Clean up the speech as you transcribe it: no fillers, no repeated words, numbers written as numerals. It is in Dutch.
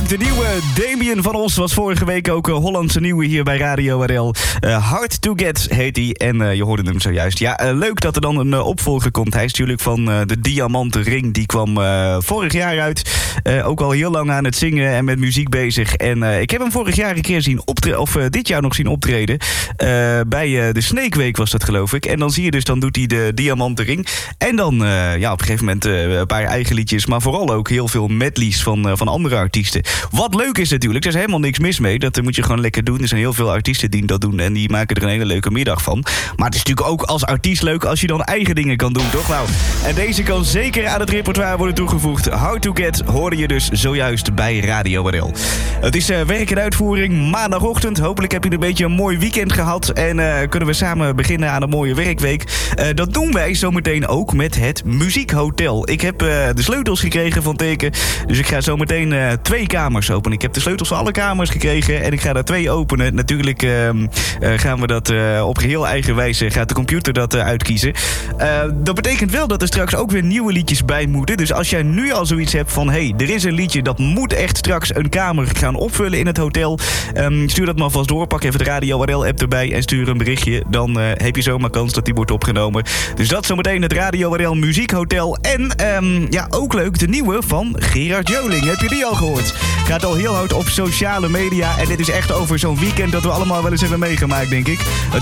leuk. De nieuwe Damien van Os was vorige week ook Hollandse nieuwe hier bij Radio RL. Hard to Get heet hij en je hoorde hem zojuist. Ja, leuk dat er dan een opvolger komt. Hij is natuurlijk van de Diamanten Ring. Die kwam vorig jaar uit. Ook al heel lang aan het zingen en met muziek bezig. En ik heb hem vorig jaar een keer zien optreden, of dit jaar nog zien optreden. Bij de Snake Week was dat, geloof ik. En dan zie je dus, dan doet hij de Diamanten Ring. En dan op een gegeven moment een paar eigen liedjes, maar vooral ook heel veel medleys van andere artiesten. Wat leuk is natuurlijk, er is helemaal niks mis mee. Dat moet je gewoon lekker doen. Er zijn heel veel artiesten die dat doen en die maken er een hele leuke middag van. Maar het is natuurlijk ook als artiest leuk als je dan eigen dingen kan doen, toch? Nou, en deze kan zeker aan het repertoire worden toegevoegd. Hard to Get hoorde je dus zojuist bij Radio RL. Het is werk en uitvoering maandagochtend. Hopelijk heb je een beetje een mooi weekend gehad en kunnen we samen beginnen aan een mooie werkweek. Dat doen wij zometeen ook met het Muziekhotel. Ik heb de sleutels gekregen van Teken, dus ik ga zometeen 2 kamers openen. Ik heb de sleutels van alle kamers gekregen en ik ga daar 2 openen. Natuurlijk gaan we dat op geheel eigen wijze, gaat de computer dat uitkiezen. Dat betekent wel dat er straks ook weer nieuwe liedjes bij moeten. Dus als jij nu al zoiets hebt van, hey, er is een liedje dat moet echt straks een kamer gaan opvullen in het hotel. Stuur dat maar vast door. Pak even de Radio RL app erbij en stuur een berichtje. Dan heb je zomaar kans dat die wordt opgenomen. Dus dat zometeen het Radio RL Muziekhotel. En ook leuk, de nieuwe van Gerard Joling. Heb je die al gehoord? Gaat al heel hard op sociale media. En dit is echt over zo'n weekend dat we allemaal wel eens hebben meegemaakt, denk ik.